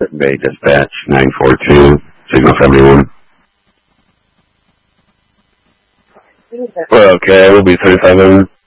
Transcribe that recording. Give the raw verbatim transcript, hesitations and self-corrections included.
Bay Dispatch, nine four two, signal seventy-one. We're okay, we'll be thirty-seven.